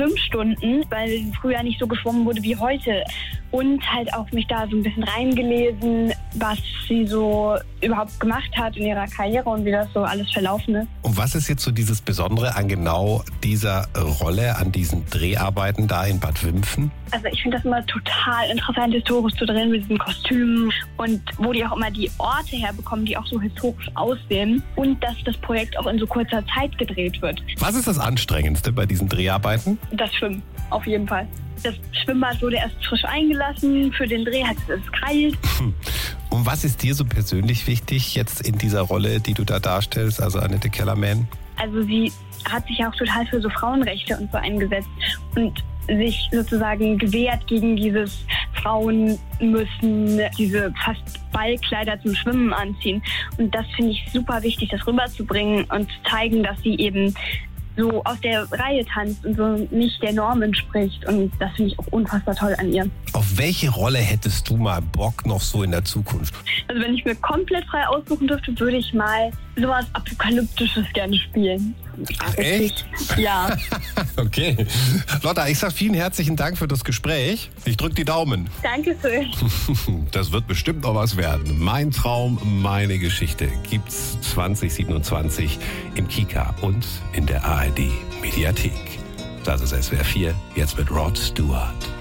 Schwimmstunden, weil früher nicht so geschwommen wurde wie heute. Und halt auch mich da so ein bisschen reingelesen, was sie so überhaupt gemacht hat in ihrer Karriere und wie das so alles verlaufen ist. Und was ist jetzt so dieses Besondere an genau dieser Rolle, an diesen Dreharbeiten da in Bad Wimpfen? Also ich finde das immer total interessant, historisch zu drehen mit diesen Kostümen und wo die auch immer die Orte herbekommen, die auch so historisch aussehen und dass das Projekt auch in so kurzer Zeit gedreht wird. Was ist das Anstrengendste bei diesen Dreharbeiten? Das Schwimmen, auf jeden Fall. Das Schwimmbad wurde erst frisch eingelassen, für den Dreh hat es kalt. Und was ist dir so persönlich wichtig jetzt in dieser Rolle, die du da darstellst, also Annette Kellerman? Also sie hat sich auch total für so Frauenrechte und so eingesetzt und sich sozusagen gewehrt gegen dieses Frauen müssen diese fast Ballkleider zum Schwimmen anziehen. Und das finde ich super wichtig, das rüberzubringen und zu zeigen, dass sie eben so aus der Reihe tanzt und so nicht der Norm entspricht. Und das finde ich auch unfassbar toll an ihr. Auf welche Rolle hättest du mal Bock noch so in der Zukunft? Also wenn ich mir komplett frei aussuchen dürfte, würde ich mal sowas Apokalyptisches gerne spielen. Ach, echt? Ja. Okay. Lotta, ich sag vielen herzlichen Dank für das Gespräch. Ich drück die Daumen. Dankeschön. Das wird bestimmt noch was werden. Mein Traum, meine Geschichte gibt's 2027 im Kika und in der ARD Mediathek. Das ist SWR 4, jetzt mit Rod Stewart.